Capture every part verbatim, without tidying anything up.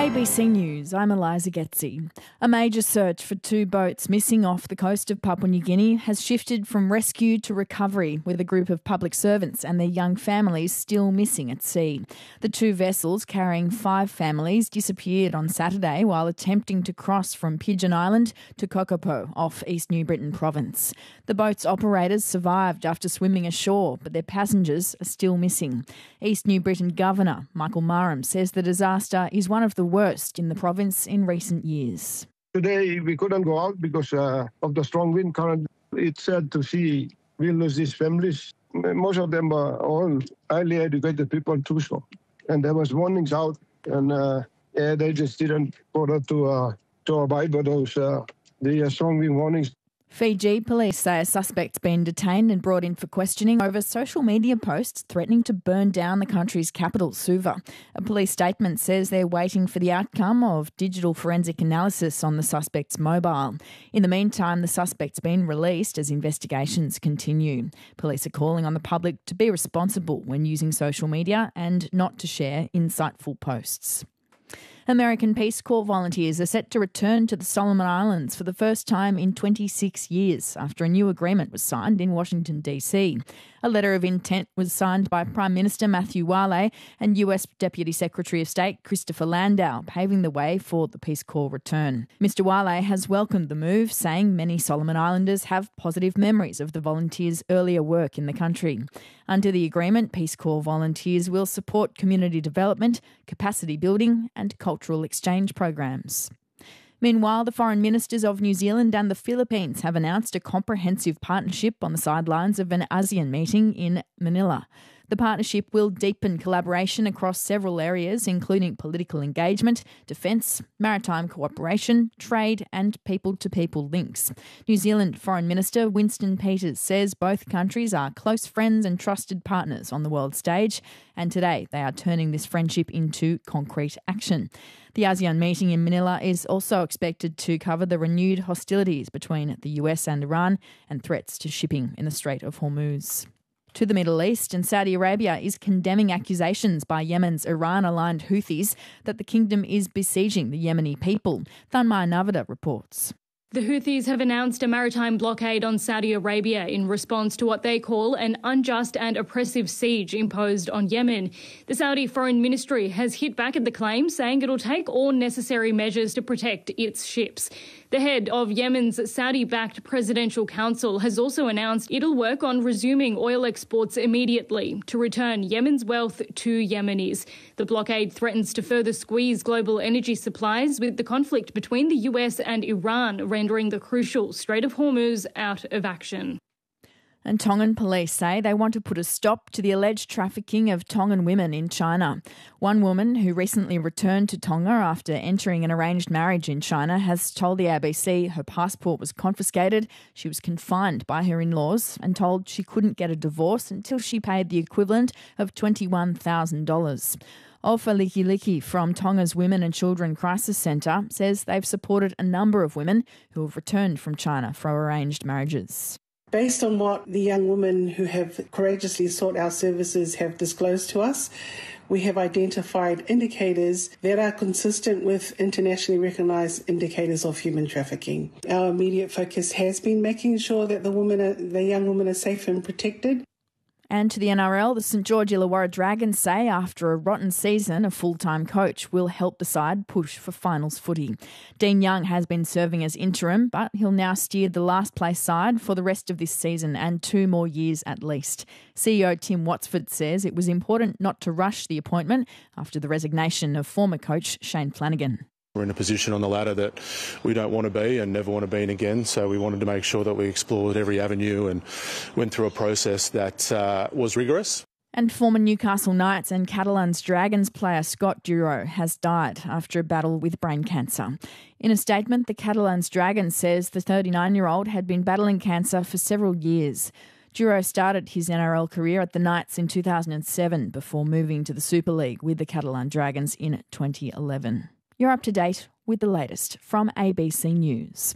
A B C News, I'm Eliza Getzi. A major search for two boats missing off the coast of Papua New Guinea has shifted from rescue to recovery, with a group of public servants and their young families still missing at sea. The two vessels carrying five families disappeared on Saturday while attempting to cross from Pigeon Island to Kokopo off East New Britain province. The boat's operators survived after swimming ashore, but their passengers are still missing. East New Britain Governor Michael Marham says the disaster is one of the worst in the province in recent years. Today we couldn't go out because uh, of the strong wind current. It's sad to see we lose these families. Most of them are all highly educated people too, so. And there was warnings out, and uh, yeah, they just didn't bother to uh, to abide by those uh, the uh, strong wind warnings. Fiji police say a suspect's been detained and brought in for questioning over social media posts threatening to burn down the country's capital, Suva. A police statement says they're waiting for the outcome of digital forensic analysis on the suspect's mobile. In the meantime, the suspect's been released as investigations continue. Police are calling on the public to be responsible when using social media and not to share insightful posts. American Peace Corps volunteers are set to return to the Solomon Islands for the first time in twenty-six years after a new agreement was signed in Washington, D C. A letter of intent was signed by Prime Minister Matthew Wale and U S Deputy Secretary of State Christopher Landau, paving the way for the Peace Corps return. Mister Wale has welcomed the move, saying many Solomon Islanders have positive memories of the volunteers' earlier work in the country. Under the agreement, Peace Corps volunteers will support community development, capacity building and cultural exchange programs. Meanwhile, the foreign ministers of New Zealand and the Philippines have announced a comprehensive partnership on the sidelines of an ASEAN meeting in Manila. The partnership will deepen collaboration across several areas, including political engagement, defence, maritime cooperation, trade and people-to-people links. New Zealand Foreign Minister Winston Peters says both countries are close friends and trusted partners on the world stage, and today they are turning this friendship into concrete action. The ASEAN meeting in Manila is also expected to cover the renewed hostilities between the U S and Iran and threats to shipping in the Strait of Hormuz. To the Middle East, and Saudi Arabia is condemning accusations by Yemen's Iran-aligned Houthis that the kingdom is besieging the Yemeni people. Thanmai Navada reports. The Houthis have announced a maritime blockade on Saudi Arabia in response to what they call an unjust and oppressive siege imposed on Yemen. The Saudi Foreign Ministry has hit back at the claim, saying it'll take all necessary measures to protect its ships. The head of Yemen's Saudi-backed Presidential Council has also announced it'll work on resuming oil exports immediately to return Yemen's wealth to Yemenis. The blockade threatens to further squeeze global energy supplies, with the conflict between the U S and Iran rendering the crucial Strait of Hormuz out of action. And Tongan police say they want to put a stop to the alleged trafficking of Tongan women in China. One woman who recently returned to Tonga after entering an arranged marriage in China has told the A B C her passport was confiscated, she was confined by her in-laws and told she couldn't get a divorce until she paid the equivalent of twenty-one thousand dollars. Olfa Likiliki from Tonga's Women and Children Crisis Centre says they've supported a number of women who have returned from China for arranged marriages. Based on what the young women who have courageously sought our services have disclosed to us, we have identified indicators that are consistent with internationally recognised indicators of human trafficking. Our immediate focus has been making sure that the women, are, the young women are safe and protected. And to the N R L, the St George Illawarra Dragons say after a rotten season, a full-time coach will help the side push for finals footy. Dean Young has been serving as interim, but he'll now steer the last-place side for the rest of this season and two more years at least. C E O Tim Watsford says it was important not to rush the appointment after the resignation of former coach Shane Flanagan. We're in a position on the ladder that we don't want to be and never want to be in again, so we wanted to make sure that we explored every avenue and went through a process that uh, was rigorous. And former Newcastle Knights and Catalans Dragons player Scott Duro has died after a battle with brain cancer. In a statement, the Catalans Dragons says the thirty-nine-year-old had been battling cancer for several years. Duro started his N R L career at the Knights in two thousand seven before moving to the Super League with the Catalan Dragons in twenty eleven. You're up to date with the latest from A B C News.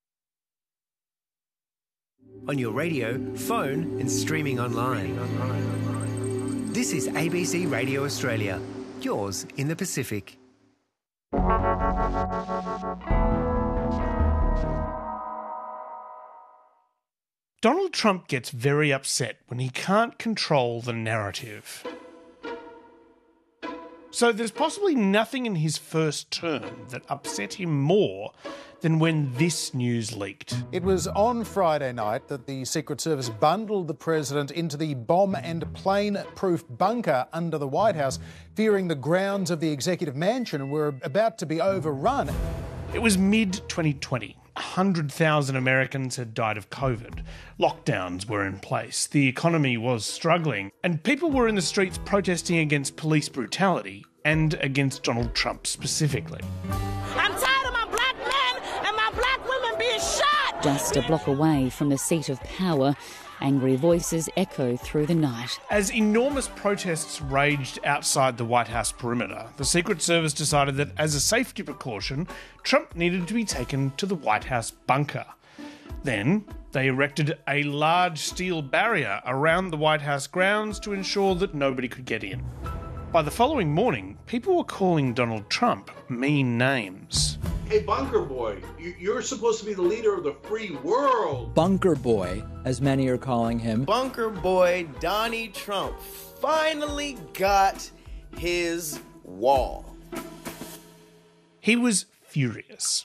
On your radio, phone and streaming online. This is A B C Radio Australia, yours in the Pacific. Donald Trump gets very upset when he can't control the narrative. So there's possibly nothing in his first term that upset him more than when this news leaked. It was on Friday night that the Secret Service bundled the president into the bomb and plane-proof bunker under the White House, fearing the grounds of the executive mansion were about to be overrun. It was mid twenty twenty. one hundred thousand Americans had died of COVID. Lockdowns were in place. The economy was struggling. And people were in the streets protesting against police brutality and against Donald Trump specifically. I'm tired of my black men and my black women being shot! Just a block away from the seat of power, angry voices echo through the night. As enormous protests raged outside the White House perimeter, the Secret Service decided that as a safety precaution, Trump needed to be taken to the White House bunker. Then they erected a large steel barrier around the White House grounds to ensure that nobody could get in. By the following morning, people were calling Donald Trump mean names. Hey, Bunker Boy, you're supposed to be the leader of the free world. Bunker Boy, as many are calling him. Bunker Boy Donnie Trump finally got his wall. He was furious.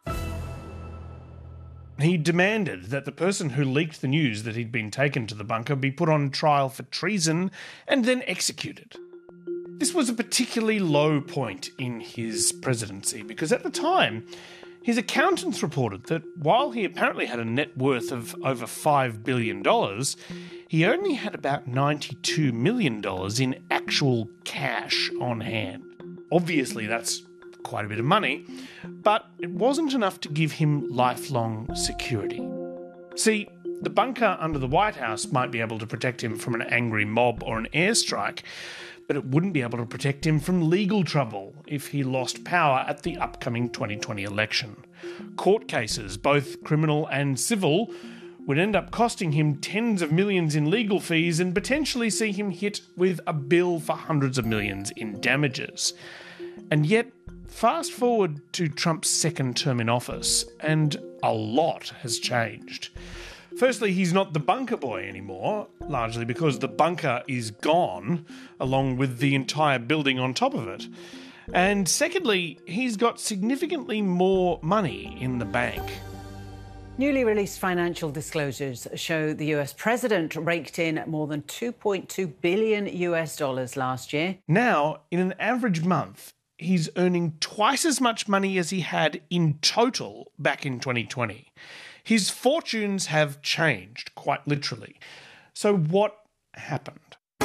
He demanded that the person who leaked the news that he'd been taken to the bunker be put on trial for treason and then executed. This was a particularly low point in his presidency because at the time, his accountants reported that while he apparently had a net worth of over five billion dollars, he only had about ninety-two million dollars in actual cash on hand. Obviously, that's quite a bit of money, but it wasn't enough to give him lifelong security. See, the bunker under the White House might be able to protect him from an angry mob or an airstrike, but it wouldn't be able to protect him from legal trouble if he lost power at the upcoming twenty twenty election. Court cases, both criminal and civil, would end up costing him tens of millions in legal fees and potentially see him hit with a bill for hundreds of millions in damages. And yet, fast forward to Trump's second term in office, and a lot has changed. Firstly, he's not the bunker boy anymore, largely because the bunker is gone, along with the entire building on top of it. And secondly, he's got significantly more money in the bank. Newly released financial disclosures show the U S president raked in more than two point two billion U S dollars last year. Now, in an average month, he's earning twice as much money as he had in total back in twenty twenty. His fortunes have changed, quite literally. So what happened?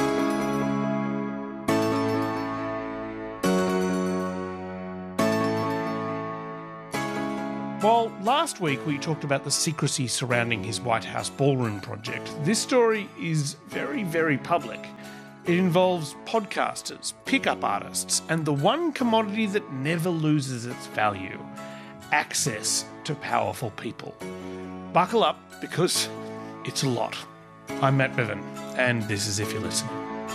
Well, last week we talked about the secrecy surrounding his White House ballroom project. This story is very, very public. It involves podcasters, pickup artists, and the one commodity that never loses its value: access to powerful people. Buckle up, because it's a lot. I'm Matt Bevan, and this is If You're Listening.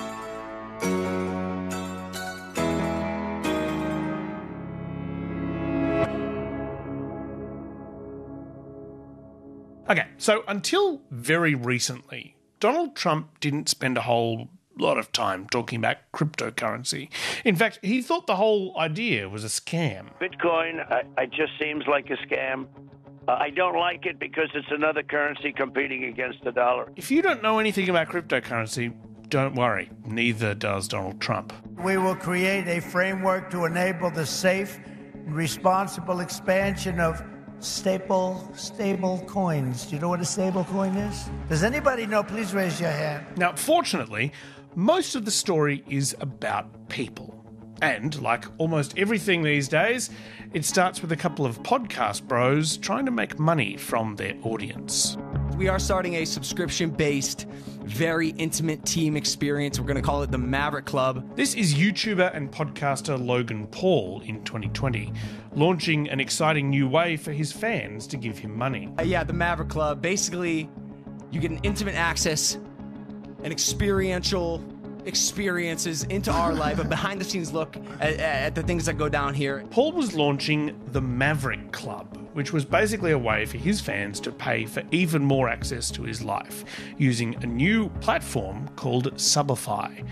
Okay, so until very recently, Donald Trump didn't spend a whole lot of time talking about cryptocurrency. In fact, he thought the whole idea was a scam. Bitcoin, uh, it just seems like a scam. Uh, I don't like it because it's another currency competing against the dollar. If you don't know anything about cryptocurrency, don't worry. Neither does Donald Trump. We will create a framework to enable the safe and responsible expansion of Staple, stable coins. Do you know what a stable coin is? Does anybody know? Please raise your hand. Now, fortunately, most of the story is about people. And, like almost everything these days, it starts with a couple of podcast bros trying to make money from their audience. We are starting a subscription-based, very intimate team experience. We're going to call it the Maverick Club. This is YouTuber and podcaster Logan Paul in twenty twenty, launching an exciting new way for his fans to give him money. Uh, yeah, the Maverick Club. Basically, you get an intimate access, an experiential experiences into our life, a behind-the-scenes look at, at the things that go down here. Paul was launching the Maverick Club, which was basically a way for his fans to pay for even more access to his life, using a new platform called Subify.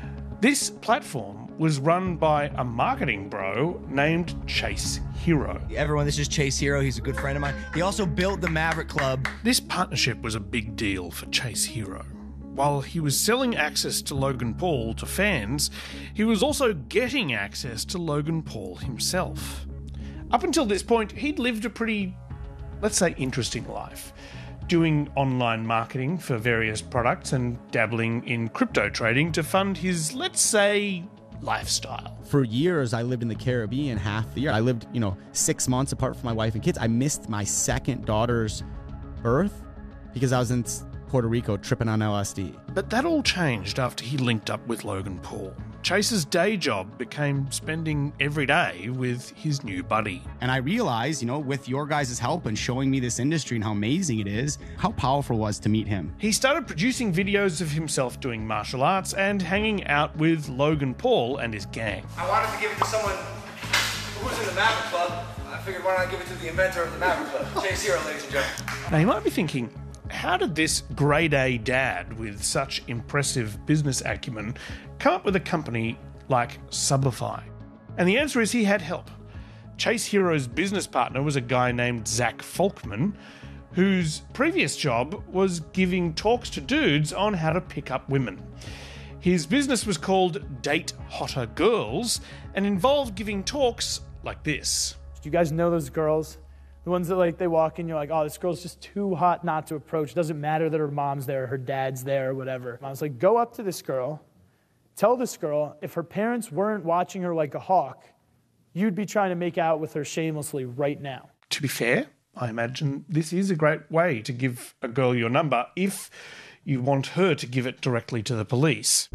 This platform was run by a marketing bro named Chase Hero. Everyone, this is Chase Hero. He's a good friend of mine. He also built the Maverick Club. This partnership was a big deal for Chase Hero. While he was selling access to Logan Paul to fans, he was also getting access to Logan Paul himself. Up until this point, he'd lived a pretty, let's say, interesting life, doing online marketing for various products and dabbling in crypto trading to fund his, let's say, lifestyle. For years, I lived in the Caribbean half the year. I lived, you know, six months apart from my wife and kids. I missed my second daughter's birth because I was in Puerto Rico tripping on L S D. But that all changed after he linked up with Logan Paul. Chase's day job became spending every day with his new buddy. And I realized, you know, with your guys' help and showing me this industry and how amazing it is, how powerful it was to meet him. He started producing videos of himself doing martial arts and hanging out with Logan Paul and his gang. I wanted to give it to someone who's in the Maverick Club. I figured why not give it to the inventor of the Maverick Club, Chase Hero, ladies and gentlemen. Now you might be thinking, how did this grade A dad with such impressive business acumen come up with a company like Subify? And the answer is he had help. Chase Hero's business partner was a guy named Zach Folkman, whose previous job was giving talks to dudes on how to pick up women. His business was called Date Hotter Girls and involved giving talks like this. Do you guys know those girls? The ones that, like, they walk in, you're like, oh, this girl's just too hot not to approach. It doesn't matter that her mom's there, her dad's there, or whatever. I was like, go up to this girl, tell this girl if her parents weren't watching her like a hawk, you'd be trying to make out with her shamelessly right now. To be fair, I imagine this is a great way to give a girl your number if you want her to give it directly to the police.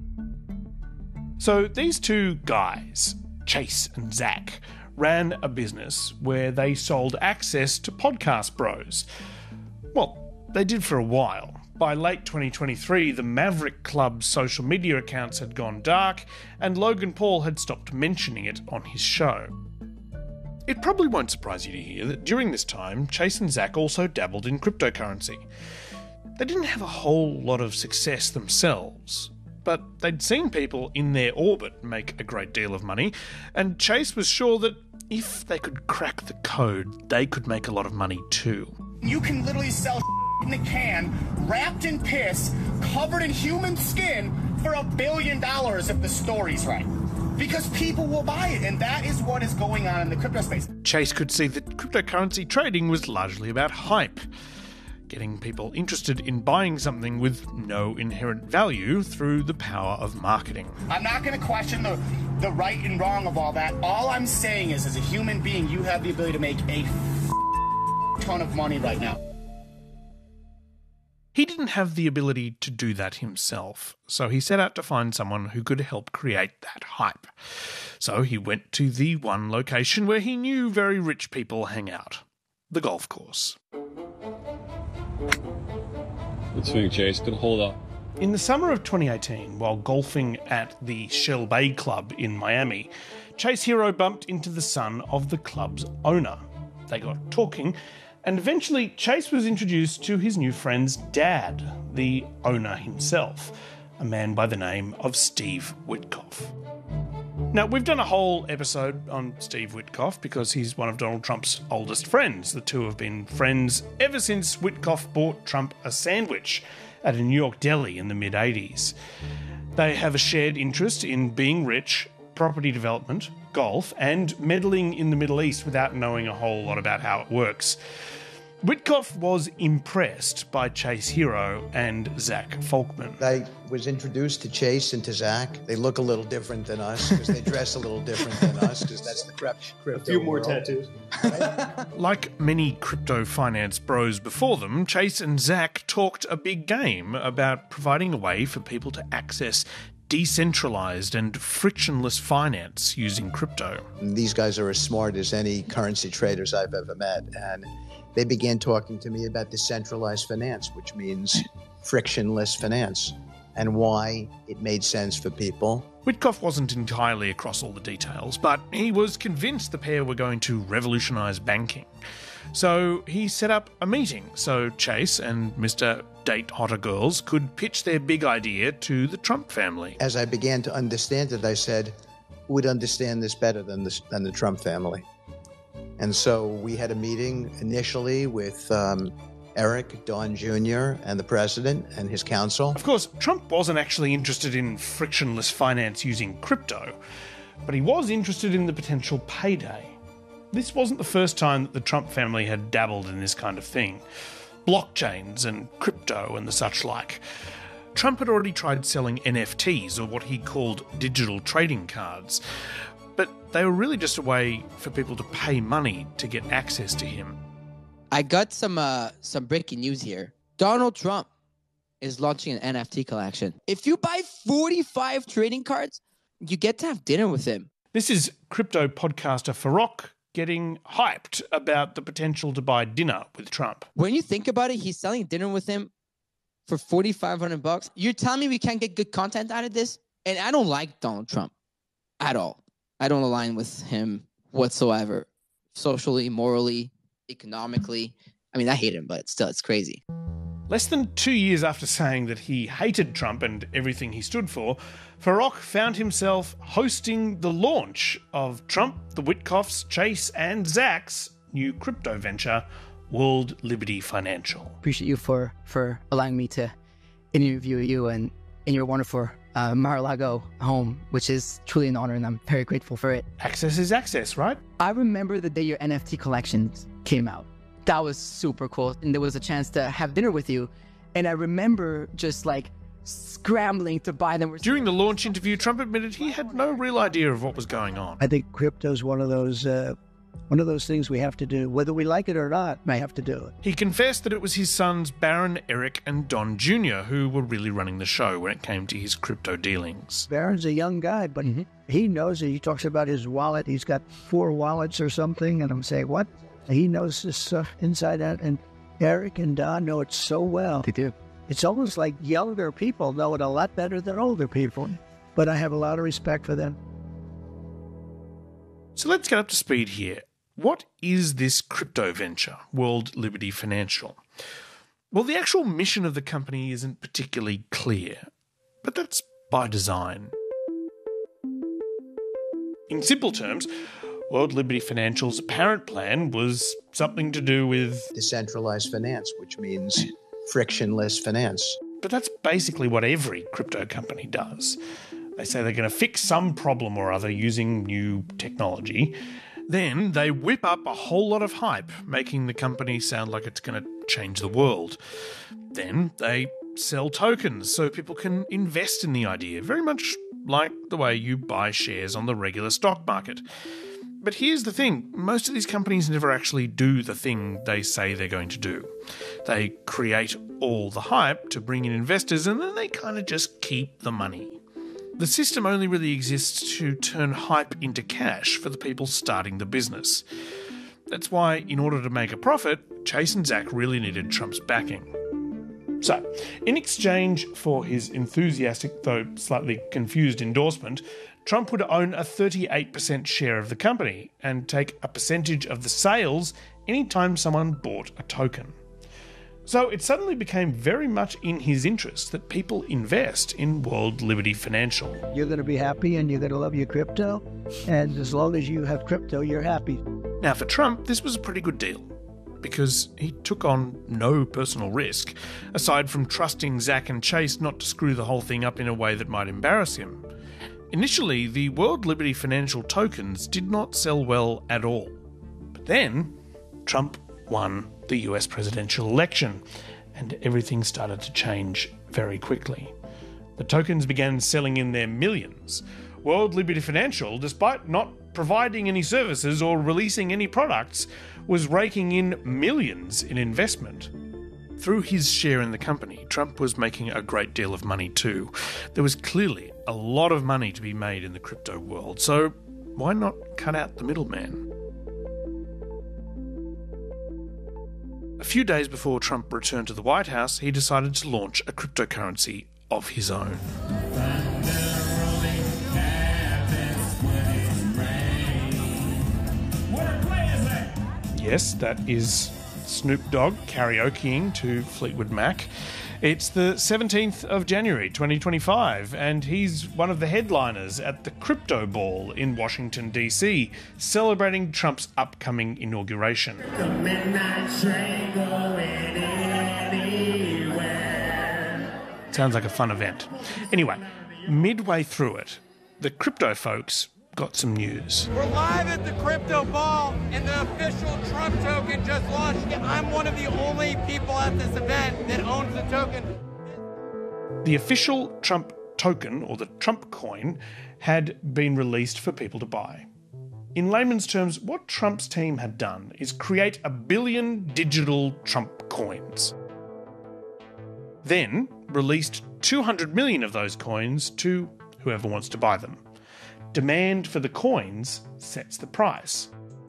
So these two guys, Chase and Zach, ran a business where they sold access to podcast bros. Well, they did for a while. By late twenty twenty-three, the Maverick Club's social media accounts had gone dark, and Logan Paul had stopped mentioning it on his show. It probably won't surprise you to hear that during this time, Chase and Zach also dabbled in cryptocurrency. They didn't have a whole lot of success themselves, but they'd seen people in their orbit make a great deal of money, and Chase was sure that if they could crack the code, they could make a lot of money too. You can literally sell in a can, wrapped in piss, covered in human skin, for a billion dollars if the story's right. Because people will buy it, and that is what is going on in the crypto space. Chase could see that cryptocurrency trading was largely about hype, getting people interested in buying something with no inherent value through the power of marketing. I'm not going to question the, the right and wrong of all that. All I'm saying is, as a human being, you have the ability to make a ton of money right now. He didn't have the ability to do that himself, so he set out to find someone who could help create that hype. So he went to the one location where he knew very rich people hang out, the golf course. Good swing, Chase. Good hold up. In the summer of twenty eighteen, while golfing at the Shell Bay Club in Miami, Chase Hero bumped into the son of the club's owner. They got talking, and eventually Chase was introduced to his new friend's dad, the owner himself, a man by the name of Steve Witkoff. Now, we've done a whole episode on Steve Witkoff because he's one of Donald Trump's oldest friends. The two have been friends ever since Witkoff bought Trump a sandwich at a New York deli in the mid-eighties. They have a shared interest in being rich, property development, golf, and meddling in the Middle East without knowing a whole lot about how it works. Witkoff was impressed by Chase Hero and Zach Folkman. I was introduced to Chase and to Zach. They look a little different than us because they dress a little different than us because that's the crap. A few more tattoos. Like many crypto finance bros before them, Chase and Zach talked a big game about providing a way for people to access decentralized and frictionless finance using crypto. These guys are as smart as any currency traders I've ever met, and they began talking to me about decentralized finance, which means frictionless finance. and why it made sense for people. Witkoff wasn't entirely across all the details, but he was convinced the pair were going to revolutionise banking. So he set up a meeting so Chase and Mister Date Hotter Girls could pitch their big idea to the Trump family. As I began to understand it, I said, who would understand this better than, this, than the Trump family? And so we had a meeting initially with um, Eric, Don Junior, and the president and his counsel. Of course, Trump wasn't actually interested in frictionless finance using crypto, but he was interested in the potential payday. This wasn't the first time that the Trump family had dabbled in this kind of thing. Blockchains and crypto and the such like. Trump had already tried selling N F Ts, or what he called digital trading cards, but they were really just a way for people to pay money to get access to him. I got some uh, some breaking news here. Donald Trump is launching an N F T collection. If you buy forty-five trading cards, you get to have dinner with him. This is crypto podcaster Farokh getting hyped about the potential to buy dinner with Trump. When you think about it, he's selling dinner with him for forty-five hundred bucks. You're telling me we can't get good content out of this? And I don't like Donald Trump at all. I don't align with him whatsoever. Socially, morally, economically. I mean, I hate him, but still, it's crazy. Less than two years after saying that he hated Trump and everything he stood for, Farokh found himself hosting the launch of Trump, the Witkoffs, Chase and Zach's new crypto venture, World Liberty Financial. Appreciate you for, for allowing me to interview you and in your wonderful uh, Mar-a-Lago home, which is truly an honor, and I'm very grateful for it. Access is access, right? I remember the day your N F T collections came out. That was super cool. And there was a chance to have dinner with you. And I remember just like scrambling to buy them. During the launch interview, Trump admitted he had no real idea of what was going on. I think crypto's one of those uh, one of those things we have to do. Whether we like it or not, we have to do it. He confessed that it was his sons Barron, Eric and Don Junior who were really running the show when it came to his crypto dealings. Barron's a young guy, but mm-hmm. he knows it. He talks about his wallet. He's got four wallets or something. And I'm saying, what? He knows this stuff inside out. And Eric and Don know it so well. They do. It's almost like younger people know it a lot better than older people. But I have a lot of respect for them. So let's get up to speed here. What is this crypto venture, World Liberty Financial? Well, the actual mission of the company isn't particularly clear, but that's by design. In simple terms, World Liberty Financial's apparent plan was something to do with decentralized finance, which means frictionless finance. But that's basically what every crypto company does. They say they're going to fix some problem or other using new technology. Then they whip up a whole lot of hype, making the company sound like it's going to change the world. Then they sell tokens so people can invest in the idea, very much like the way you buy shares on the regular stock market. But here's the thing, most of these companies never actually do the thing they say they're going to do. They create all the hype to bring in investors and then they kind of just keep the money. The system only really exists to turn hype into cash for the people starting the business. That's why, in order to make a profit, Chase and Zach really needed Trump's backing. So, in exchange for his enthusiastic, though slightly confused endorsement, Trump would own a thirty-eight percent share of the company and take a percentage of the sales anytime someone bought a token. So it suddenly became very much in his interest that people invest in World Liberty Financial. You're going to be happy and you're going to love your crypto. And as long as you have crypto, you're happy. Now for Trump, this was a pretty good deal because he took on no personal risk, aside from trusting Zach and Chase not to screw the whole thing up in a way that might embarrass him. Initially, the World Liberty Financial tokens did not sell well at all. But then, Trump won the U S presidential election, and everything started to change very quickly. The tokens began selling in their millions. World Liberty Financial, despite not providing any services or releasing any products, was raking in millions in investment. Through his share in the company, Trump was making a great deal of money too. There was clearly a lot of money to be made in the crypto world, so why not cut out the middleman? A few days before Trump returned to the White House, he decided to launch a cryptocurrency of his own. Yes, that is Snoop Dogg karaokeing to Fleetwood Mac. It's the seventeenth of January twenty twenty-five, and he's one of the headliners at the Crypto Ball in Washington, D C, celebrating Trump's upcoming inauguration. The midnight train going anywhere. Sounds like a fun event. Anyway, midway through it, the crypto folks got some news. We're live at the Crypto Ball, and the official Trump token just launched. I'm one of the only people at this event that owns the token. The official Trump token, or the Trump coin, had been released for people to buy. In layman's terms, what Trump's team had done is create a billion digital Trump coins. Then released two hundred million of those coins to whoever wants to buy them. Demand for the coins sets the price.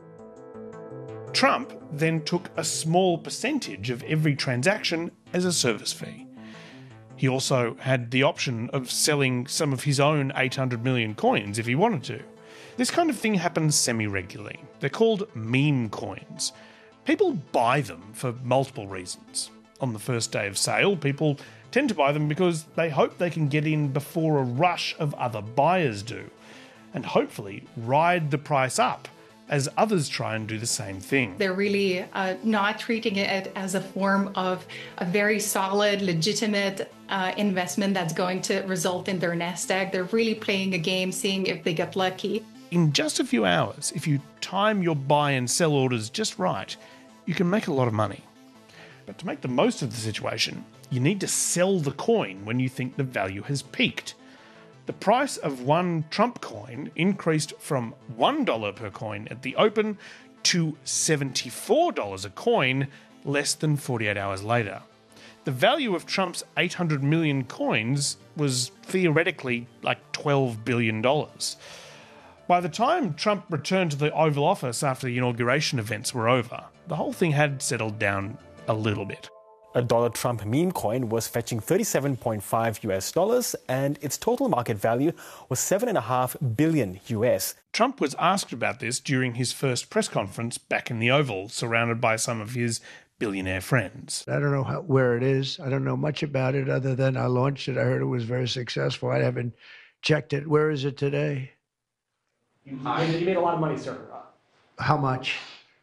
Trump then took a small percentage of every transaction as a service fee. He also had the option of selling some of his own eight hundred million coins if he wanted to. This kind of thing happens semi-regularly. They're called meme coins. People buy them for multiple reasons. On the first day of sale, people tend to buy them because they hope they can get in before a rush of other buyers do, and hopefully ride the price up as others try and do the same thing. They're really uh, not treating it as a form of a very solid, legitimate uh, investment that's going to result in their nest egg. They're really playing a game, seeing if they get lucky. In just a few hours, if you time your buy and sell orders just right, you can make a lot of money. But to make the most of the situation, you need to sell the coin when you think the value has peaked. The price of one Trump coin increased from one dollar per coin at the open to seventy-four dollars a coin less than forty-eight hours later. The value of Trump's eight hundred million coins was theoretically like twelve billion dollars. By the time Trump returned to the Oval Office after the inauguration events were over, the whole thing had settled down a little bit. A dollar Trump meme coin was fetching thirty-seven point five U S dollars, and its total market value was seven point five billion U S. Trump was asked about this during his first press conference back in the Oval, surrounded by some of his billionaire friends. I don't know how, where it is. I don't know much about it other than I launched it. I heard it was very successful. I haven't checked it. Where is it today? You made, you made a lot of money, sir. How much?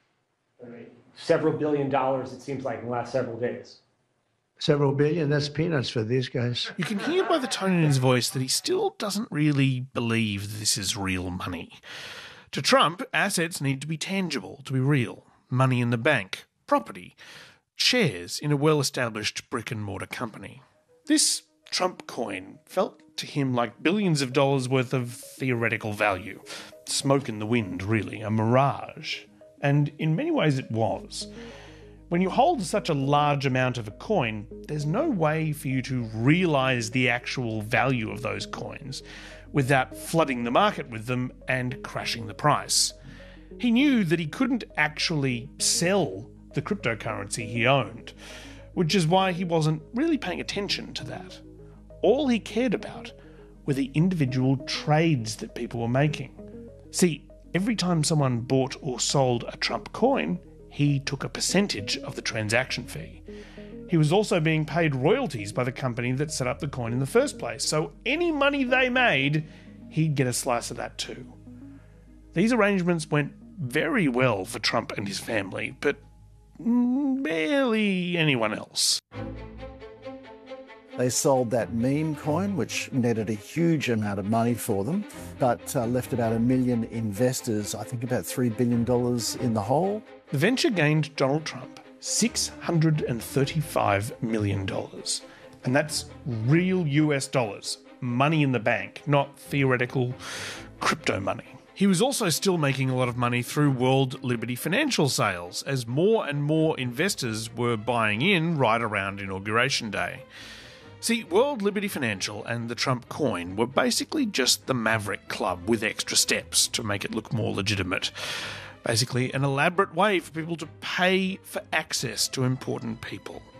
Several billion dollars, it seems like, in the last several days. Several billion? That's peanuts for these guys. You can hear by the tone in his voice that he still doesn't really believe this is real money. To Trump, assets need to be tangible, to be real. Money in the bank, property, shares in a well-established brick-and-mortar company. This Trump coin felt to him like billions of dollars worth of theoretical value. Smoke in the wind, really, a mirage. And in many ways it was. When you hold such a large amount of a coin, there's no way for you to realise the actual value of those coins without flooding the market with them and crashing the price. He knew that he couldn't actually sell the cryptocurrency he owned, which is why he wasn't really paying attention to that. All he cared about were the individual trades that people were making. See, every time someone bought or sold a Trump coin, he took a percentage of the transaction fee. He was also being paid royalties by the company that set up the coin in the first place, so any money they made, he'd get a slice of that too. These arrangements went very well for Trump and his family, but barely anyone else. They sold that meme coin, which netted a huge amount of money for them, but uh, left about a million investors, I think about three billion dollars in the hole. The venture gained Donald Trump six hundred thirty-five million dollars. And that's real U S dollars, money in the bank, not theoretical crypto money. He was also still making a lot of money through World Liberty Financial sales, as more and more investors were buying in right around Inauguration Day. See, World Liberty Financial and the Trump coin were basically just the Maverick Club with extra steps to make it look more legitimate. Basically, an elaborate way for people to pay for access to important people.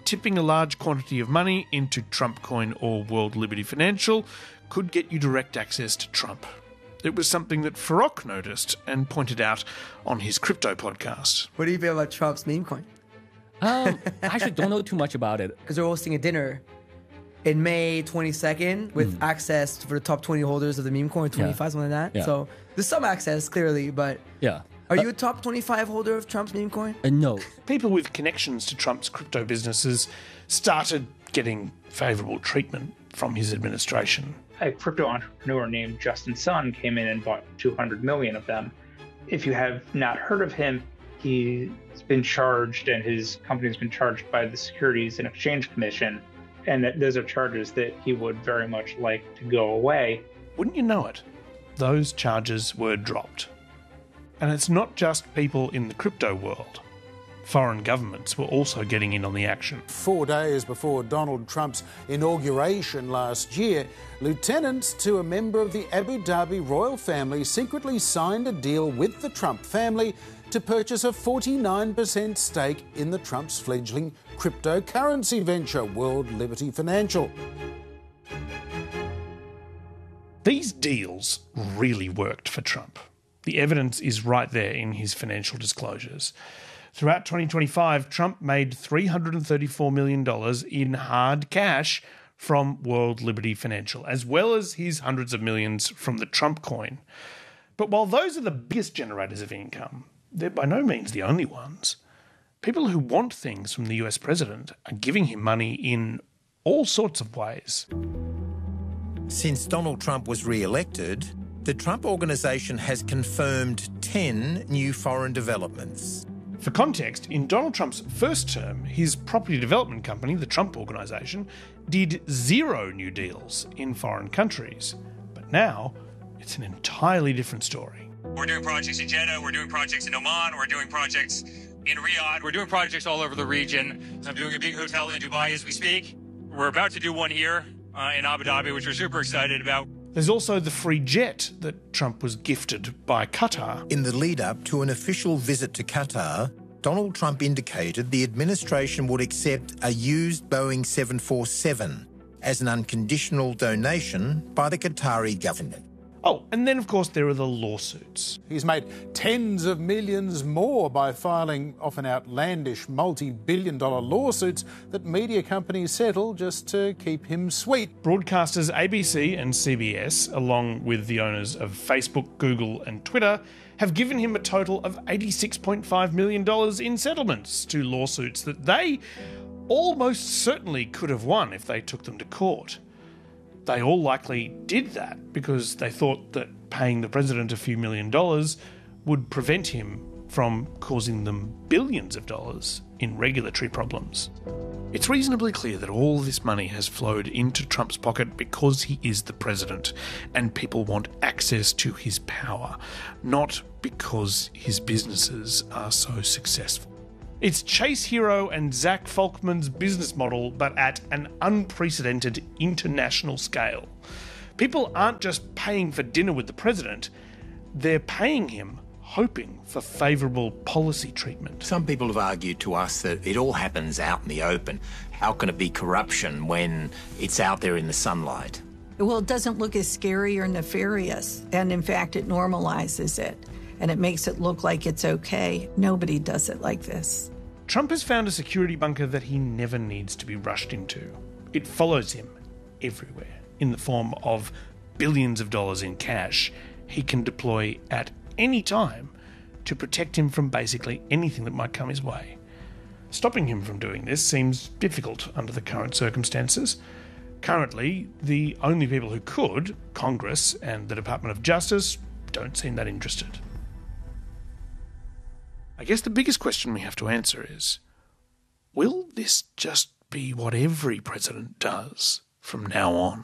tipping a large quantity of money into Trump Coin or World Liberty Financial could get you direct access to Trump. It was something that Farokh noticed and pointed out on his crypto podcast. What do you feel about Trump's meme coin? Um, I actually don't know too much about it. Because they're hosting a dinner in May twenty-second with mm. access for the top twenty holders of the meme coin, twenty-five, yeah. something like that. Yeah. So there's some access, clearly, but... Yeah. Are uh, you a top twenty-five holder of Trump's meme coin? Uh, no. People with connections to Trump's crypto businesses started getting favourable treatment from his administration. A crypto entrepreneur named Justin Sun came in and bought two hundred million of them. If you have not heard of him, he's been charged and his company's been charged by the Securities and Exchange Commission, and that those are charges that he would very much like to go away. Wouldn't you know it? Those charges were dropped. And it's not just people in the crypto world. Foreign governments were also getting in on the action. Four days before Donald Trump's inauguration last year, lieutenants to a member of the Abu Dhabi royal family secretly signed a deal with the Trump family to purchase a forty-nine percent stake in the Trump's fledgling cryptocurrency venture, World Liberty Financial. These deals really worked for Trump. The evidence is right there in his financial disclosures. Throughout twenty twenty-five, Trump made three hundred thirty-four million dollars in hard cash from World Liberty Financial, as well as his hundreds of millions from the Trump coin. But while those are the biggest generators of income, they're by no means the only ones. People who want things from the U S president are giving him money in all sorts of ways. Since Donald Trump was re-elected, the Trump Organization has confirmed ten new foreign developments. For context, in Donald Trump's first term, his property development company, the Trump Organization, did zero new deals in foreign countries. But now, it's an entirely different story. We're doing projects in Jeddah, we're doing projects in Oman, we're doing projects in Riyadh, we're doing projects all over the region. I'm doing a big hotel in Dubai as we speak. We're about to do one here uh, in Abu Dhabi, which we're super excited about. There's also the free jet that Trump was gifted by Qatar. In the lead-up to an official visit to Qatar, Donald Trump indicated the administration would accept a used Boeing seven forty-seven as an unconditional donation by the Qatari government. Oh, and then, of course, there are the lawsuits. He's made tens of millions more by filing often outlandish multi-billion dollar lawsuits that media companies settle just to keep him sweet. Broadcasters A B C and C B S, along with the owners of Facebook, Google and Twitter, have given him a total of eighty-six point five million dollars in settlements to lawsuits that they almost certainly could have won if they took them to court. They all likely did that because they thought that paying the president a few million dollars would prevent him from causing them billions of dollars in regulatory problems. It's reasonably clear that all this money has flowed into Trump's pocket because he is the president and people want access to his power, not because his businesses are so successful. It's Chase Hero and Zach Folkman's business model, but at an unprecedented international scale. People aren't just paying for dinner with the president, they're paying him hoping for favourable policy treatment. Some people have argued to us that it all happens out in the open. How can it be corruption when it's out there in the sunlight? Well, it doesn't look as scary or nefarious, and in fact, it normalizes it. And it makes it look like it's okay. Nobody does it like this. Trump has found a security bunker that he never needs to be rushed into. It follows him everywhere in the form of billions of dollars in cash he can deploy at any time to protect him from basically anything that might come his way. Stopping him from doing this seems difficult under the current circumstances. Currently, the only people who could, Congress and the Department of Justice, don't seem that interested. I guess the biggest question we have to answer is, will this just be what every president does from now on?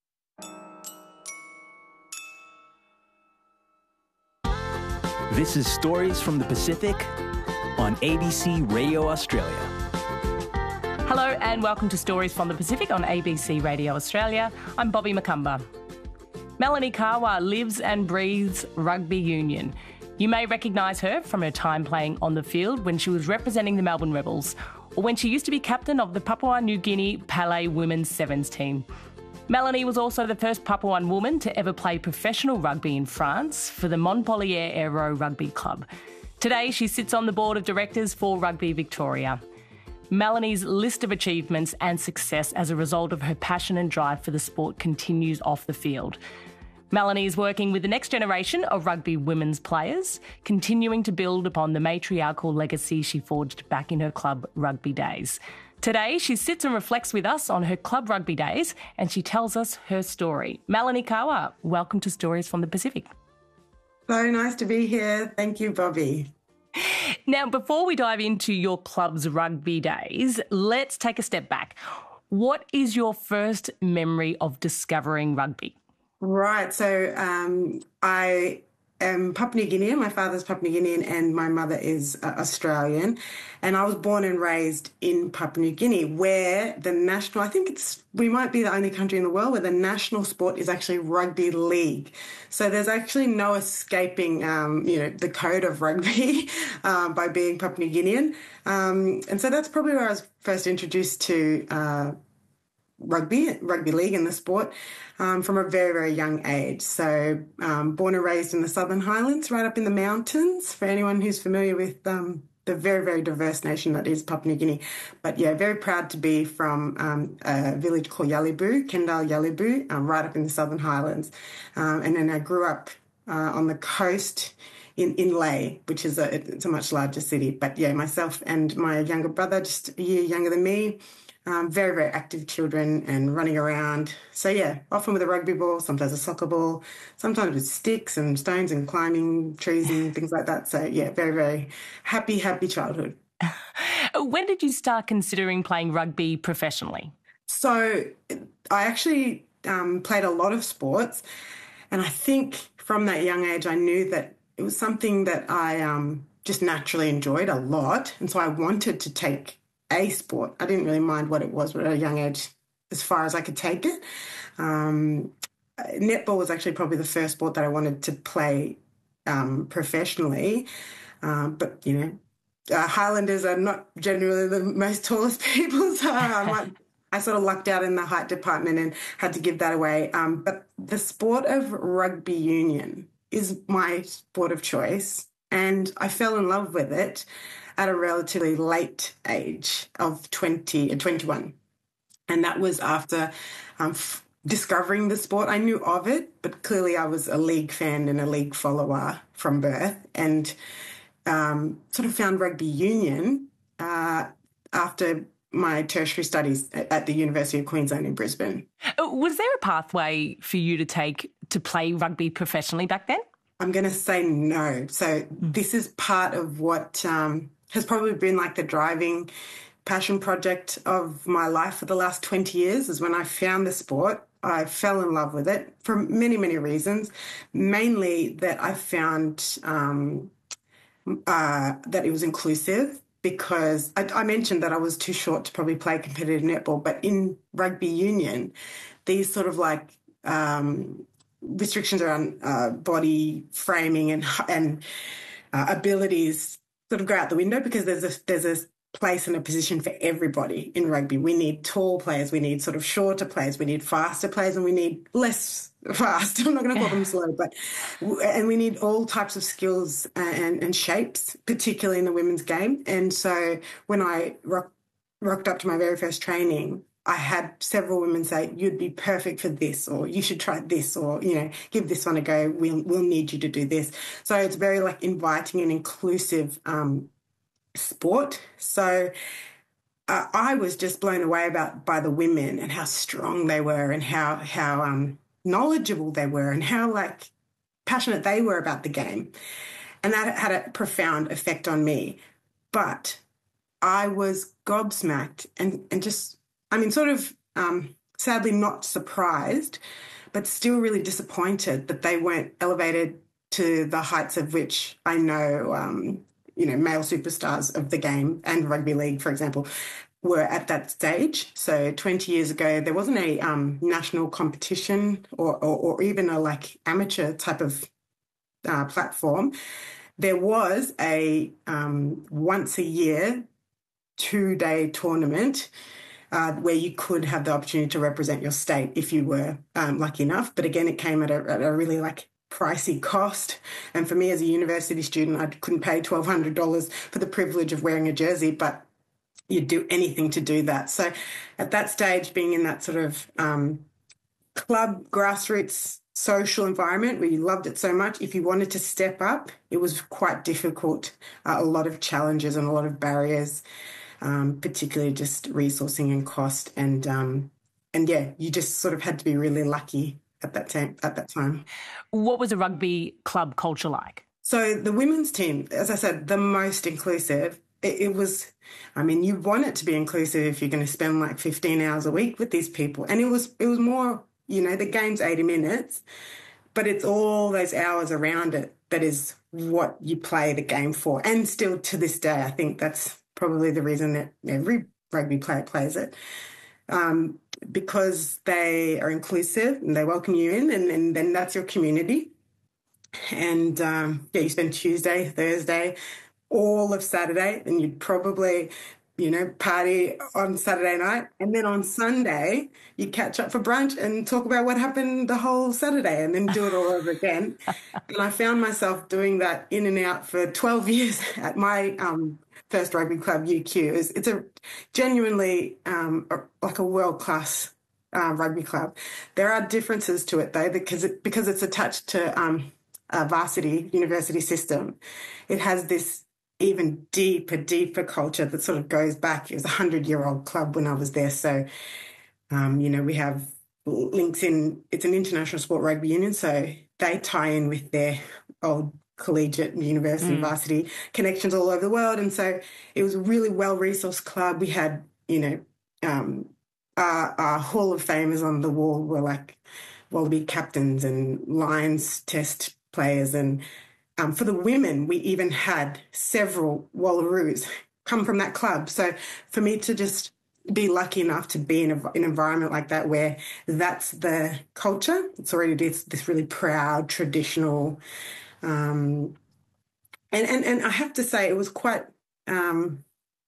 This is Stories from the Pacific on A B C Radio Australia. Hello and welcome to Stories from the Pacific on A B C Radio Australia. I'm Bobby McCumber. Melanie Kawa lives and breathes rugby union. You may recognise her from her time playing on the field when she was representing the Melbourne Rebels, or when she used to be captain of the Papua New Guinea Palais Women's Sevens team. Melanie was also the first Papuan woman to ever play professional rugby in France for the Montpellier Aero Rugby Club. Today, she sits on the board of directors for Rugby Victoria. Melanie's list of achievements and success as a result of her passion and drive for the sport continues off the field. Melanie is working with the next generation of rugby women's players, continuing to build upon the matriarchal legacy she forged back in her club rugby days. Today, she sits and reflects with us on her club rugby days, and she tells us her story. Melanie Kawa, welcome to Stories from the Pacific. So nice to be here. Thank you, Bobby. Now, before we dive into your club's rugby days, let's take a step back. What is your first memory of discovering rugby? Right. So um, I am Papua New Guinean. My father's Papua New Guinean and my mother is uh, Australian. And I was born and raised in Papua New Guinea, where the national, I think it's, we might be the only country in the world where the national sport is actually rugby league. So there's actually no escaping, um, you know, the code of rugby um, by being Papua New Guinean. Um, and so that's probably where I was first introduced to uh, rugby, rugby league and the sport um, from a very, very young age. So um, born and raised in the Southern Highlands, right up in the mountains, for anyone who's familiar with um, the very, very diverse nation that is Papua New Guinea. But yeah, very proud to be from um, a village called Yalibu, Kendal Yalibu, um, right up in the Southern Highlands. Um, and then I grew up uh, on the coast in, in Lae, which is a, it's a much larger city. But yeah, myself and my younger brother, just a year younger than me, Um, very, very active children and running around. So, yeah, often with a rugby ball, sometimes a soccer ball, sometimes with sticks and stones and climbing trees and things like that. So, yeah, very, very happy, happy childhood. When did you start considering playing rugby professionally? So I actually um, played a lot of sports, and I think from that young age I knew that it was something that I um, just naturally enjoyed a lot, and so I wanted to take a sport. I didn't really mind what it was, but at a young age, as far as I could take it. Um, netball was actually probably the first sport that I wanted to play um, professionally. Um, but, you know, uh, Highlanders are not generally the most tallest people, so I, might, I sort of lucked out in the height department and had to give that away. Um, but the sport of rugby union is my sport of choice, and I fell in love with it at a relatively late age of twenty, twenty-one. And that was after um, f- discovering the sport. I knew of it, but clearly I was a league fan and a league follower from birth, and um, sort of found rugby union uh, after my tertiary studies at the University of Queensland in Brisbane. Was there a pathway for you to take to play rugby professionally back then? I'm going to say no. So this is part of what Um, has probably been like the driving passion project of my life for the last twenty years, is when I found the sport. I fell in love with it for many, many reasons, mainly that I found um, uh, that it was inclusive, because I, I mentioned that I was too short to probably play competitive netball, but in rugby union, these sort of like um, restrictions around uh, body framing and, and uh, abilities sort of go out the window, because there's a there's a place and a position for everybody in rugby. We need tall players, we need sort of shorter players, we need faster players, and we need less fast. I'm not going to call them slow, but and we need all types of skills and, and shapes, particularly in the women's game. And so when I rock, rocked up to my very first training, I had several women say, you'd be perfect for this, or you should try this, or, you know, give this one a go. We'll, we'll need you to do this. So it's very like inviting and inclusive um, sport. So uh, I was just blown away about by the women and how strong they were, and how, how um, knowledgeable they were, and how like passionate they were about the game. And that had a profound effect on me. But I was gobsmacked and, and just, I mean, sort of um, sadly not surprised, but still really disappointed that they weren't elevated to the heights of which I know, um, you know, male superstars of the game and rugby league, for example, were at that stage. So twenty years ago, there wasn't a um, national competition or, or, or even a like amateur type of uh, platform. there was a um, once a year two-day tournament uh, where you could have the opportunity to represent your state if you were um, lucky enough. But again, it came at a, at a really like pricey cost. And for me as a university student, I couldn't pay twelve hundred dollars for the privilege of wearing a jersey, but you'd do anything to do that. So at that stage, being in that sort of um, club, grassroots, social environment where you loved it so much, if you wanted to step up, it was quite difficult. Uh, a lot of challenges and a lot of barriers, um, particularly just resourcing and cost. And, um, and yeah, you just sort of had to be really lucky at that time. At that time. What was the rugby club culture like? So the women's team, as I said, the most inclusive. It, it was, I mean, you want it to be inclusive if you're going to spend like fifteen hours a week with these people. And it was, it was more, you know, the game's eighty minutes, but it's all those hours around it that is what you play the game for. And still to this day, I think that's probably the reason that every rugby player plays it, um, because they are inclusive and they welcome you in, and, and then that's your community. And, um, yeah, you spend Tuesday, Thursday, all of Saturday, and you'd probably, you know, party on Saturday night. And then on Sunday, you catch up for brunch and talk about what happened the whole Saturday and then do it all over again. And I found myself doing that in and out for twelve years at my um, first rugby club, U Q. It's, it's a genuinely um, a, like a world-class uh, rugby club. There are differences to it, though, because it, because it's attached to um, a varsity university system. It has this even deeper, deeper culture that sort of goes back. It was a hundred-year-old club when I was there. So, um, you know, we have links in, it's an international sport rugby union, so they tie in with their old collegiate and university mm. varsity connections all over the world. And so it was a really well-resourced club. We had, you know, um, our, our Hall of Famers on the wall were like Wallaby captains and Lions test players, and Um, for the women, we even had several Wallaroos come from that club. So for me to just be lucky enough to be in a, an environment like that where that's the culture, it's already this, this really proud, traditional, um, and, and, and I have to say it was quite, um,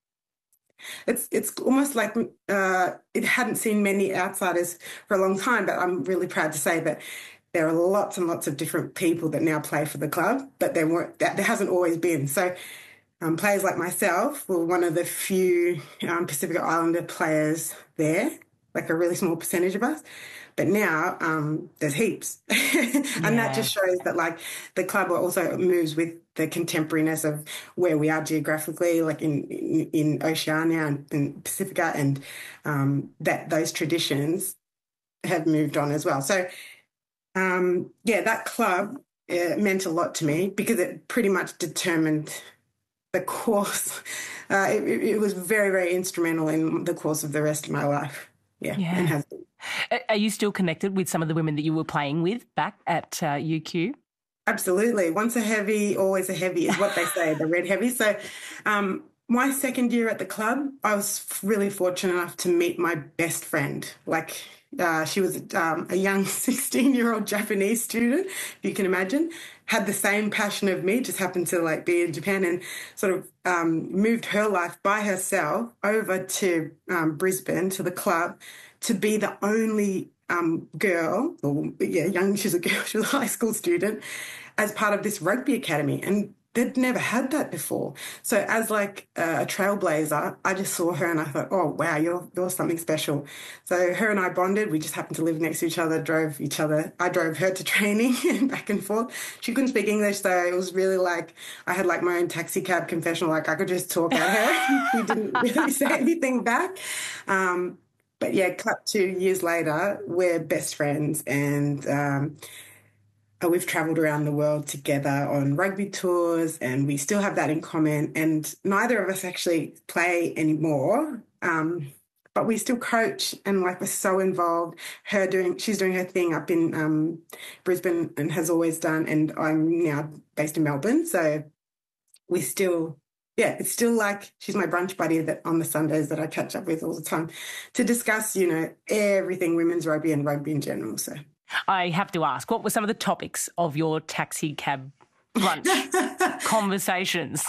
it's it's almost like uh, it hadn't seen many outsiders for a long time, but I'm really proud to say that there are lots and lots of different people that now play for the club, but there weren't. That, there hasn't always been. So um, players like myself were one of the few um, Pacific Islander players there, like a really small percentage of us. But now um, there's heaps. and yeah. that just shows that, like, the club also moves with the contemporariness of where we are geographically, like in, in, in Oceania and in Pacifica, and um, that those traditions have moved on as well. So, Um, yeah, that club uh, meant a lot to me because it pretty much determined the course. Uh, it, it was very, very instrumental in the course of the rest of my life. Yeah, yeah. And has been. Are you still connected with some of the women that you were playing with back at uh, U Q? Absolutely. Once a heavy, always a heavy is what they say, the red heavy. So um, my second year at the club, I was really fortunate enough to meet my best friend, like... Uh, she was um, a young sixteen-year-old Japanese student, if you can imagine, had the same passion of me, just happened to like be in Japan, and sort of um, moved her life by herself over to um, Brisbane, to the club, to be the only um, girl, or yeah, young, she was a girl, she was a high school student, as part of this rugby academy. And they'd never had that before. So as like a trailblazer, I just saw her and I thought, oh, wow, you're you're something special. So her and I bonded. We just happened to live next to each other, drove each other. I drove her to training and back and forth. She couldn't speak English, so it was really like I had like my own taxi cab confessional. Like I could just talk at her. She didn't really say anything back. Um, but yeah, cut two years later, we're best friends, and um, we've travelled around the world together on rugby tours, and we still have that in common. And neither of us actually play anymore, um, but we still coach, and like we're so involved. Her doing, she's doing her thing up in um, Brisbane and has always done, and I'm now based in Melbourne. So we still, yeah, it's still like she's my brunch buddy that on the Sundays that I catch up with all the time to discuss, you know, everything women's rugby and rugby in general. So. I have to ask, what were some of the topics of your taxi cab brunch conversations?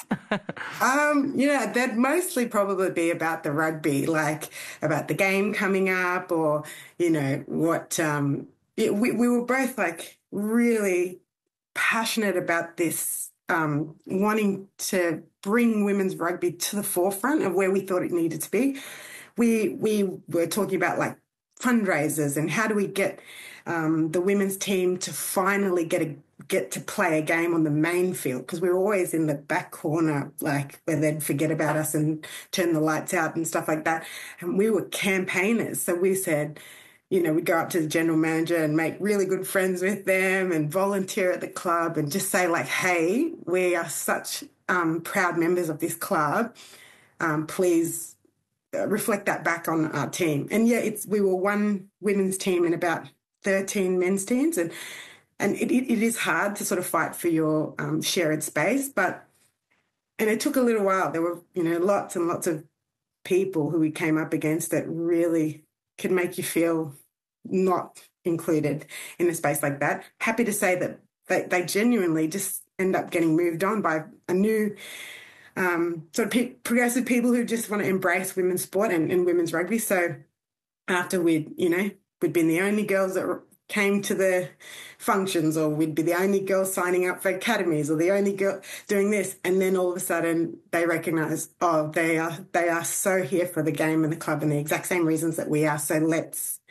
um, you know, they'd mostly probably be about the rugby, like about the game coming up, or, you know, what um, it, we, we were both like really passionate about this, um, wanting to bring women's rugby to the forefront of where we thought it needed to be. We, we were talking about like fundraisers and how do we get um, the women's team to finally get a get to play a game on the main field, because we were always in the back corner, like where they'd forget about us and turn the lights out and stuff like that. And we were campaigners. So we said, you know, we'd go up to the general manager and make really good friends with them and volunteer at the club and just say like, hey, we are such um, proud members of this club. Um, please reflect that back on our team. And yeah, it's we were one women's team and about thirteen men's teams, and and it, it, it is hard to sort of fight for your um, shared space, but and it took a little while. There were, you know, lots and lots of people who we came up against that really could make you feel not included in a space like that. Happy to say that they, they genuinely just end up getting moved on by a new Um, sort of pe- progressive people who just want to embrace women's sport and, and women's rugby. So after we'd, you know, we'd been the only girls that r- came to the functions, or we'd be the only girls signing up for academies, or the only girl doing this, and then all of a sudden they recognise, oh, they are they are so here for the game and the club and the exact same reasons that we are. So let's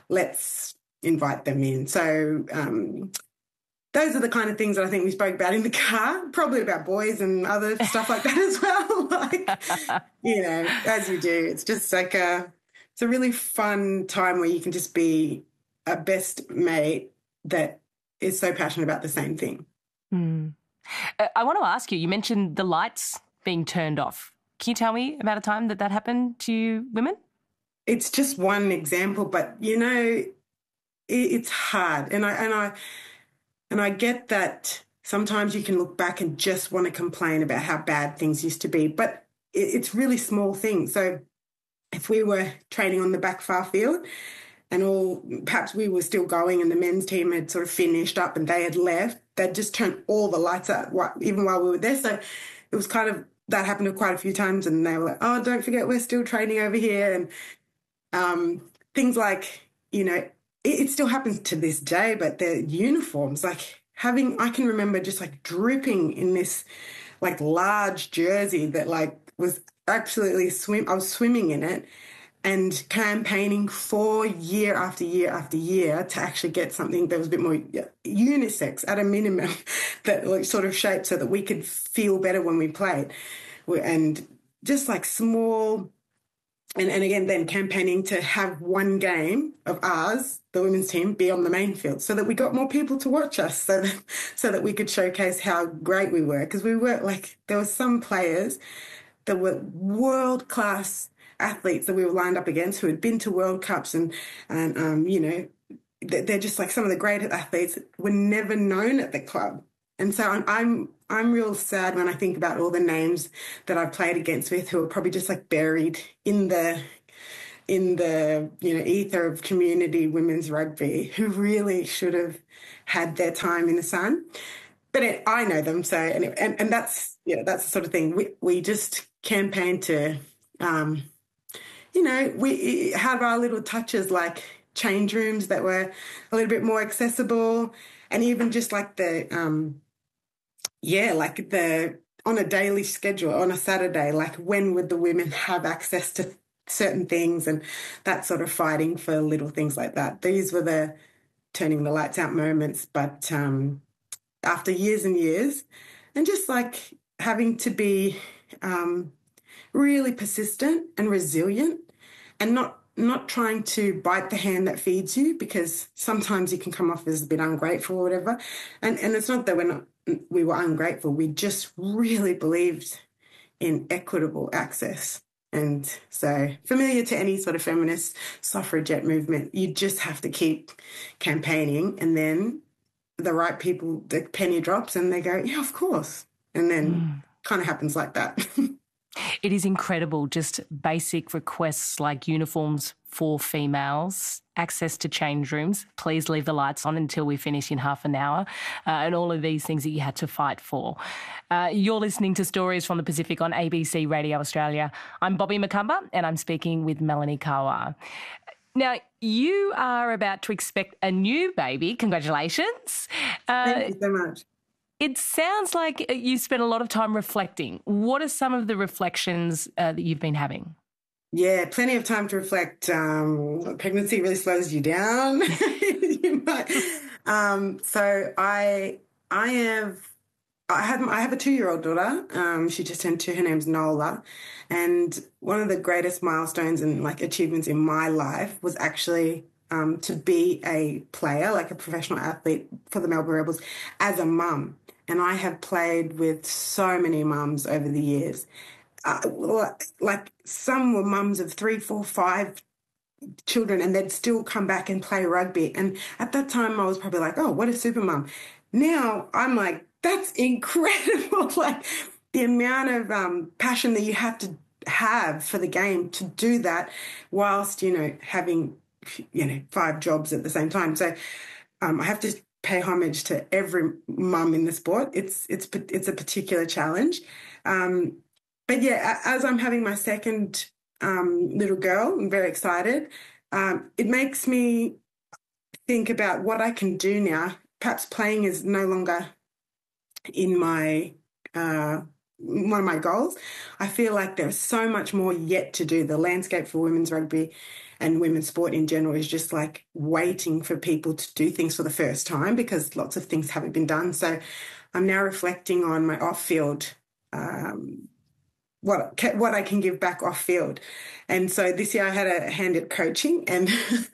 let's invite them in. So. Um, Those are the kind of things that I think we spoke about in the car, probably about boys and other stuff like that as well. Like, you know, as you do, it's just like a, it's a really fun time where you can just be a best mate that is so passionate about the same thing. Mm. Uh, I want to ask you, you mentioned the lights being turned off. Can you tell me about a time that that happened to you women? It's just one example, but, you know, it, it's hard. And I, and I, And I get that sometimes you can look back and just want to complain about how bad things used to be, but it's really small things. So if we were training on the back far field and all, perhaps we were still going and the men's team had sort of finished up and they had left, they'd just turn all the lights out even while we were there. So it was kind of, that happened quite a few times, and they were like, oh, don't forget we're still training over here. And um, things like, you know, it still happens to this day, but the uniforms, like having, I can remember just like dripping in this like large jersey that like was absolutely swim. I was swimming in it and campaigning for year after year after year to actually get something that was a bit more unisex at a minimum, that like sort of shaped so that we could feel better when we played. And just like small. And, and again, then campaigning to have one game of ours, the women's team, be on the main field so that we got more people to watch us, so that, so that we could showcase how great we were. Because we were like, there were some players that were world-class athletes that we were lined up against who had been to World Cups and, and um, you know, they're just like some of the greatest athletes were never known at the club. And so I'm, I'm I'm real sad when I think about all the names that I've played against with who are probably just like buried in the in the you know ether of community women's rugby, who really should have had their time in the sun. But it, I know them, so and, it, and and that's you know that's the sort of thing we we just campaign to, um, you know, we have our little touches like change rooms that were a little bit more accessible, and even just like the. Um, Yeah, like the on a daily schedule, on a Saturday, like when would the women have access to certain things, and that sort of fighting for little things like that. These were the turning the lights out moments. But um, after years and years, and just like having to be um, really persistent and resilient, and not not trying to bite the hand that feeds you, because sometimes you can come off as a bit ungrateful or whatever. And and it's not that we're not. We were ungrateful. We just really believed in equitable access. And so familiar to any sort of feminist suffragette movement, you just have to keep campaigning, and then the right people, the penny drops and they go, yeah, of course. And then mm. kind of happens like that. It is incredible, just basic requests like uniforms for females, access to change rooms, please leave the lights on until we finish in half an hour, uh, and all of these things that you had to fight for. Uh, you're listening to Stories from the Pacific on A B C Radio Australia. I'm Bobby McCumber and I'm speaking with Melanie Kawa. Now, you are about to expect a new baby. Congratulations. Uh, Thank you so much. It sounds like you spent a lot of time reflecting. What are some of the reflections uh, that you've been having? Yeah, plenty of time to reflect. Um, pregnancy really slows you down. you might. Um, so I, I have, I have, I have a two-year-old daughter. Um, she just turned two. Her name's Nola, and one of the greatest milestones and like achievements in my life was actually um, to be a player, like a professional athlete for the Melbourne Rebels, as a mum. And I have played with so many mums over the years. Uh, like some were mums of three, four, five children, and they'd still come back and play rugby. And at that time, I was probably like, oh, what a super mum. Now I'm like, that's incredible. Like the amount of um, passion that you have to have for the game to do that whilst, you know, having, you know, five jobs at the same time. So um, I have to pay homage to every mum in the sport. It's it's it's a particular challenge. Um, but yeah, as I'm having my second um, little girl, I'm very excited. Um, it makes me think about what I can do now. Perhaps playing is no longer in my uh, one of my goals. I feel like there's so much more yet to do. The landscape for women's rugby and women's sport in general is just like waiting for people to do things for the first time because lots of things haven't been done. So I'm now reflecting on my off-field, um, what what I can give back off-field. And so this year I had a hand at coaching, and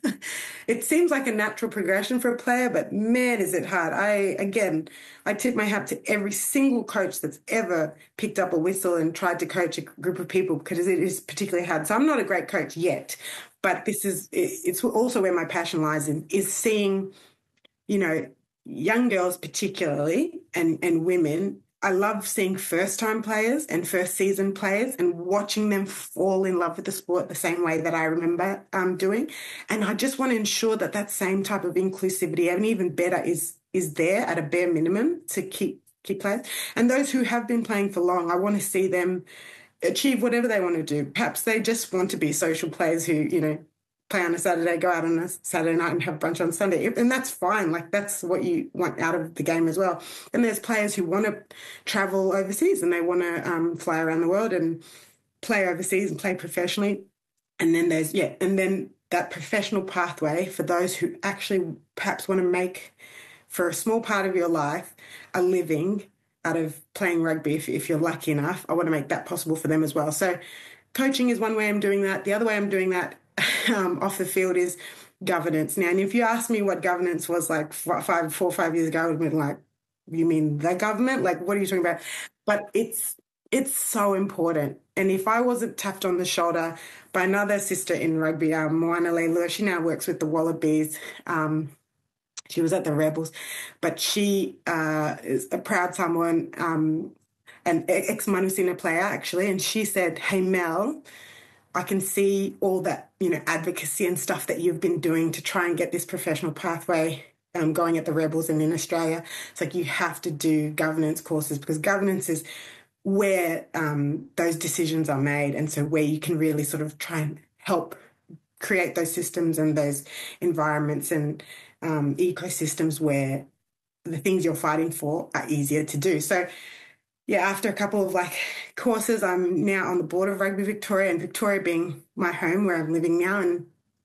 it seems like a natural progression for a player, but man, is it hard. I, again, I tip my hat to every single coach that's ever picked up a whistle and tried to coach a group of people because it is particularly hard. So I'm not a great coach yet, but this is, it's also where my passion lies in, is seeing, you know, young girls particularly and, and women. I love seeing first-time players and first-season players and watching them fall in love with the sport the same way that I remember um, doing. And I just want to ensure that that same type of inclusivity, and even better, is is there at a bare minimum to keep keep players. And those who have been playing for long, I want to see them achieve whatever they want to do. Perhaps they just want to be social players who, you know, play on a Saturday, go out on a Saturday night and have brunch on Sunday. And that's fine. Like, that's what you want out of the game as well. And there's players who want to travel overseas and they want to um, fly around the world and play overseas and play professionally. And then there's, yeah, and then that professional pathway for those who actually perhaps want to make, for a small part of your life, a living out of playing rugby, if, if you're lucky enough. I want to make that possible for them as well. So coaching is one way I'm doing that. The other way I'm doing that Um, off the field is governance. Now, and if you asked me what governance was like five, four or five years ago, I would have been like, you mean the government? Like, what are you talking about? But it's it's so important. And if I wasn't tapped on the shoulder by another sister in rugby, um, Moana Leilua, she now works with the Wallabies. Um, she was at the Rebels, but she uh, is a proud Samoan, um, an ex-Manusina player, actually. And she said, hey, Mel, I can see all that, you know, advocacy and stuff that you've been doing to try and get this professional pathway um, going at the Rebels and in Australia. It's like you have to do governance courses because governance is where um, those decisions are made, and so where you can really sort of try and help create those systems and those environments and um, ecosystems where the things you're fighting for are easier to do. So yeah, after a couple of like courses, I'm now on the board of Rugby Victoria, and Victoria being my home where I'm living now, and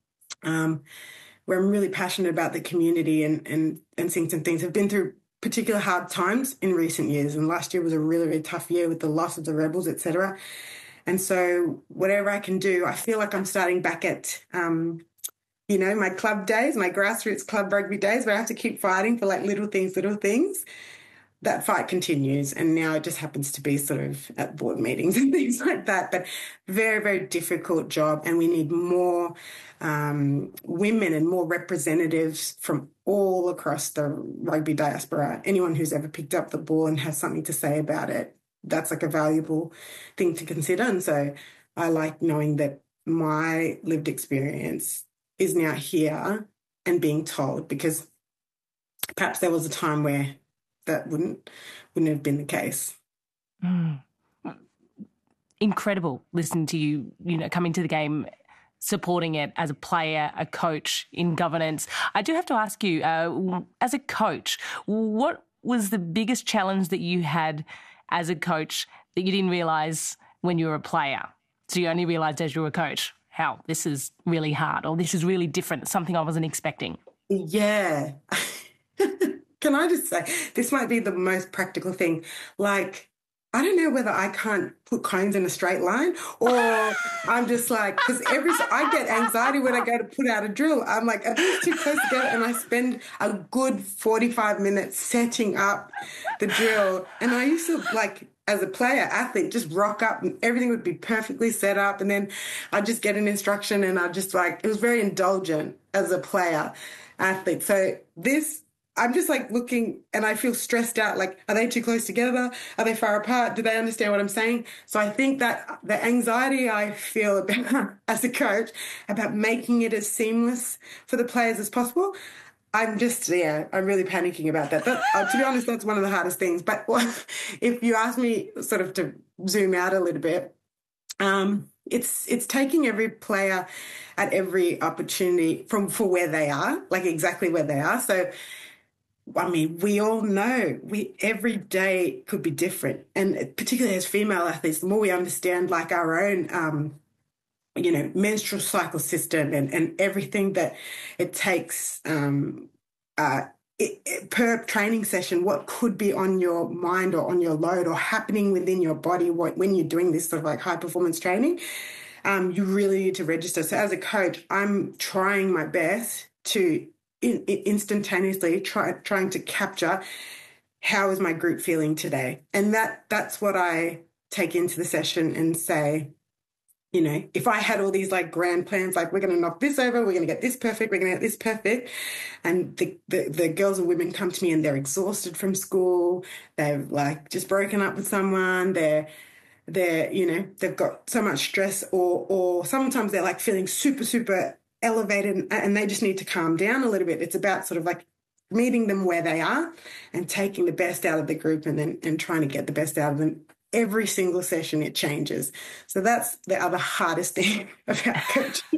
um, where I'm really passionate about the community and, and, and seeing some things. I've been through particular hard times in recent years, and last year was a really, really tough year with the loss of the Rebels, et cetera. And so whatever I can do, I feel like I'm starting back at, um, you know, my club days, my grassroots club rugby days, where I have to keep fighting for like little things, little things. That fight continues, and now it just happens to be sort of at board meetings and things like that. But very, very difficult job, and we need more um, women and more representatives from all across the rugby diaspora. Anyone who's ever picked up the ball and has something to say about it, that's like a valuable thing to consider. And so I like knowing that my lived experience is now here and being told, because perhaps there was a time where that wouldn't wouldn't have been the case. Mm. Incredible listening to you, you know, coming to the game, supporting it as a player, a coach, in governance. I do have to ask you, uh, as a coach, what was the biggest challenge that you had as a coach that you didn't realise when you were a player? So you only realised as you were a coach, how this is really hard or this is really different, something I wasn't expecting. Yeah. Can I just say, this might be the most practical thing. Like, I don't know whether I can't put cones in a straight line or I'm just like, because every, I get anxiety when I go to put out a drill. I'm like, are these too close together? And I spend a good forty-five minutes setting up the drill. And I used to, like, as a player, athlete, just rock up and everything would be perfectly set up. And then I'd just get an instruction and I'd just like, it was very indulgent as a player, athlete. So this, I'm just like looking and I feel stressed out. Like, are they too close together? Are they far apart? Do they understand what I'm saying? So I think that the anxiety I feel about as a coach about making it as seamless for the players as possible, I'm just, yeah, I'm really panicking about that. But uh, to be honest, that's one of the hardest things. But if you ask me sort of to zoom out a little bit, um, it's it's taking every player at every opportunity from for where they are, like exactly where they are. So, I mean, we all know we every day could be different. And particularly as female athletes, the more we understand like our own, um, you know, menstrual cycle system and, and everything that it takes um, uh, it, it, per training session, what could be on your mind or on your load or happening within your body what, when you're doing this sort of like high performance training, um, you really need to register. So as a coach, I'm trying my best to In, instantaneously try, trying to capture how is my group feeling today. And that that's what I take into the session and say, you know, if I had all these like grand plans, like we're going to knock this over, we're going to get this perfect, we're going to get this perfect. And the, the, the girls and women come to me and they're exhausted from school. They've like just broken up with someone. They're, they're, you know, they've got so much stress or, or sometimes they're like feeling super, super elevated and they just need to calm down a little bit. It's about sort of like meeting them where they are and taking the best out of the group and then and trying to get the best out of them. Every single session it changes. So that's the other hardest thing about coaching.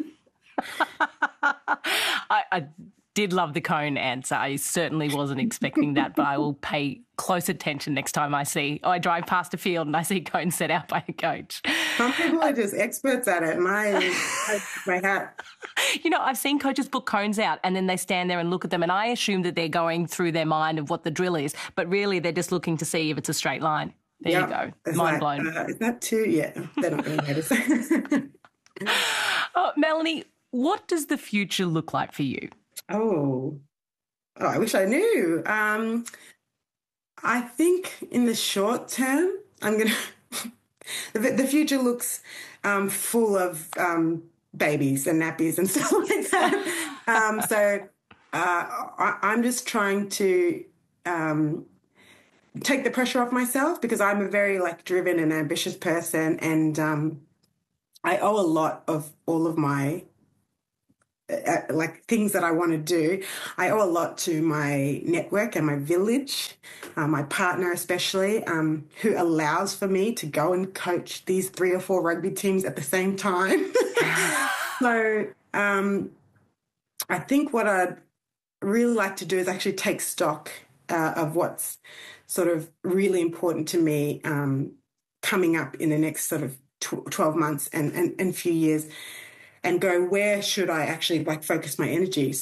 I, I did love the cone answer. I certainly wasn't expecting that, but I will pay close attention next time I see, oh, I drive past a field and I see cones set out by a coach. Some people are just experts at it, and I, I my hat. You know, I've seen coaches put cones out and then they stand there and look at them and I assume that they're going through their mind of what the drill is, but really they're just looking to see if it's a straight line. There yep. you go. It's Mind like, blown. Uh, is that too? Yeah, they're not going to notice. Oh, Melanie, what does the future look like for you? Oh, oh I wish I knew. Um, I think in the short term, I'm going to... the, the future looks um, full of um, babies and nappies and stuff like that. um, so uh, I, I'm just trying to... Um, take the pressure off myself because I'm a very like driven and ambitious person, and um, I owe a lot of all of my uh, like things that I want to do. I owe a lot to my network and my village, uh, my partner especially, um, who allows for me to go and coach these three or four rugby teams at the same time. So um, I think what I'd really like to do is actually take stock uh, of what's sort of really important to me um, coming up in the next sort of tw- twelve months and, and, and few years, and go, where should I actually like focus my energy?